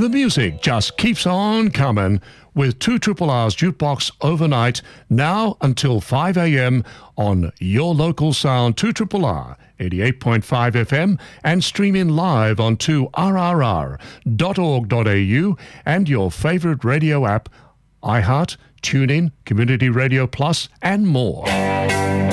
The music just keeps on coming with 2RRR's Jukebox Overnight, now until 5 a.m. on your local sound 2RRR 88.5 FM and streaming live on 2rrr.org.au and your favourite radio app, iHeart, TuneIn, Community Radio Plus and more.